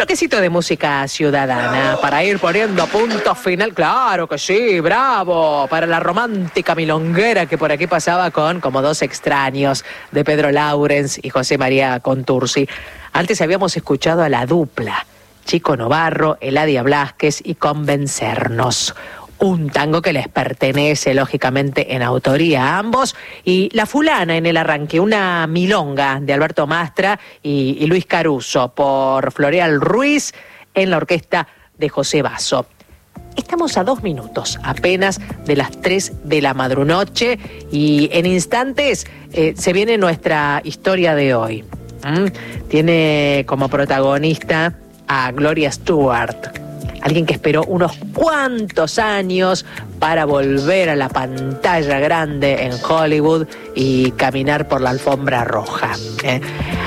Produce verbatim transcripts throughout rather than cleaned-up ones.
toquecito de música ciudadana para ir poniendo punto final. Claro que sí, bravo. Para la romántica milonguera que por aquí pasaba con Como dos extraños de Pedro Laurens y José María Contursi. Antes habíamos escuchado a la dupla Chico Novarro, Eladia Blasquez y Convencernos. Un tango que les pertenece, lógicamente, en autoría a ambos. Y La Fulana en el arranque, una milonga de Alberto Mastra y, y Luis Caruso por Floreal Ruiz en la orquesta de José Basso. Estamos a dos minutos apenas de las tres de la madrunoche y en instantes eh, se viene nuestra historia de hoy. ¿Mm? Tiene como protagonista a Gloria Stewart. Alguien que esperó unos cuantos años para volver a la pantalla grande en Hollywood y caminar por la alfombra roja. ¿eh?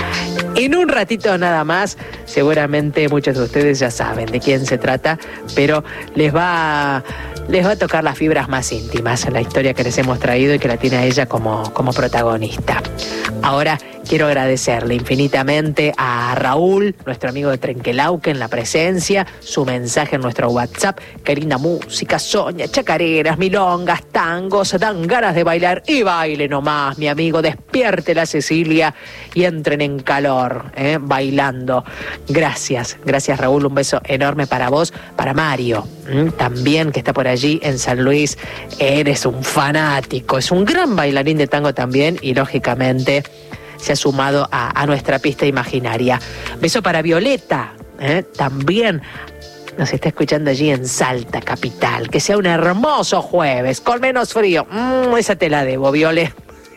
En un ratito nada más, seguramente muchos de ustedes ya saben de quién se trata, pero les va, les va a tocar las fibras más íntimas, la historia que les hemos traído y que la tiene a ella como, como protagonista. Ahora quiero agradecerle infinitamente a Raúl, nuestro amigo de Trenquelauquen, la presencia, su mensaje en nuestro WhatsApp. Qué linda música, soña, chacareras, milongas, tangos, dan ganas de bailar y baile nomás, mi amigo, despierte la Cecilia y entren en calor, ¿eh? bailando. Gracias, gracias Raúl, un beso enorme para vos, para Mario, ¿m? también que está por allí en San Luis. Eres un fanático, es un gran bailarín de tango también y lógicamente se ha sumado a, a nuestra pista imaginaria. Beso para Violeta, ¿eh? también nos está escuchando allí en Salta, capital. Que sea un hermoso jueves, con menos frío. Mm, esa te la debo, Viole.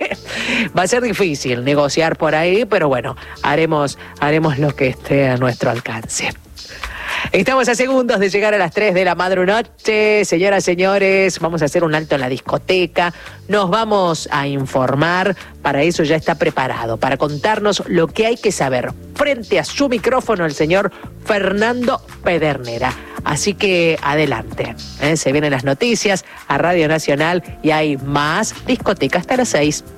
Va a ser difícil negociar por ahí, pero bueno, haremos, haremos lo que esté a nuestro alcance. Estamos a segundos de llegar a las tres de la madrunoche. Señoras, señores, vamos a hacer un alto en la discoteca. Nos vamos a informar. Para eso ya está preparado, para contarnos lo que hay que saber. Frente a su micrófono el señor Fernando Pedernera. Así que adelante. ¿eh? Se vienen las noticias a Radio Nacional y hay más discoteca hasta las seis.